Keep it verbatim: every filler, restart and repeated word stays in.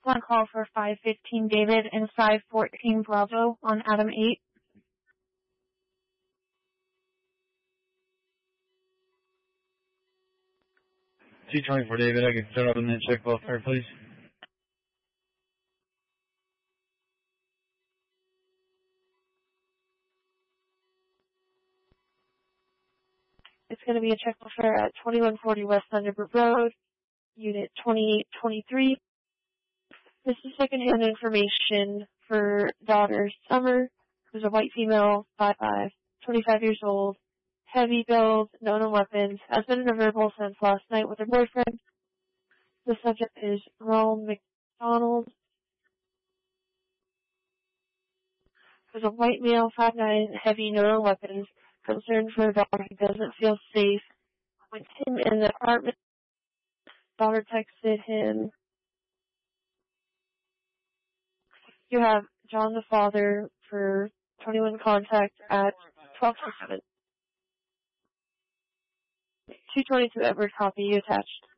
On call for five fifteen David and five fourteen Bravo on Adam eight. two twenty-four David, I can start up in that check welfare, please. It's going to be a check welfare at twenty-one forty West Thunderbird Road, Unit twenty-eight twenty-three. This is secondhand information for daughter Summer, who's a white female, five five, twenty-five years old, heavy build, known on weapons, has been in a verbal since last night with her boyfriend. The subject is Rome McDonald, who's a white male, five nine, heavy, known on weapons, concerned for her daughter who doesn't feel safe with him in the apartment. Daughter texted him. You have John the father for twenty-one contact at twelve oh seven. two twenty-two Edward, copy, you attached.